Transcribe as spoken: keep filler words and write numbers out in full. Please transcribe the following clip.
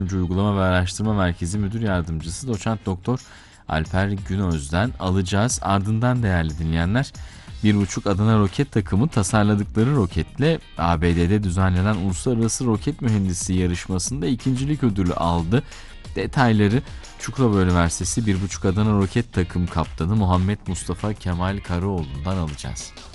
Uygulama ve Araştırma Merkezi Müdür Yardımcısı Doçent Doktor Alper Günöz'den alacağız. Ardından değerli dinleyenler, bir buçuk Adana roket takımı tasarladıkları roketle A B D'de düzenlenen Uluslararası Roket Mühendisliği yarışmasında ikincilik ödülü aldı. Detayları Çukurova Üniversitesi bir buçuk Adana roket takım kaptanı Muhammed Mustafa Kemal Karaoğlu'ndan alacağız.